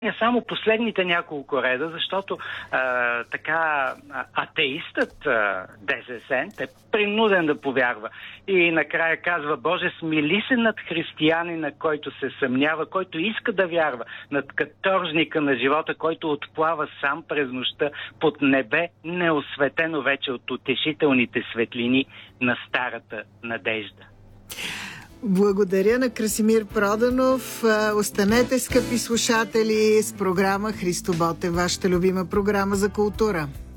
само последните няколко реда, защото атеистът Дезесент е принуден да повярва. И накрая казва: Боже, смили се над християнина, който се съмнява, който иска да вярва, над каторжника на живота, който отплава сам през нощта под небе, неосветено вече от утешителните светлини на старата надежда. Благодаря на Красимир Проданов. Останете, скъпи слушатели, с програма Христо Ботев, вашата любима програма за култура.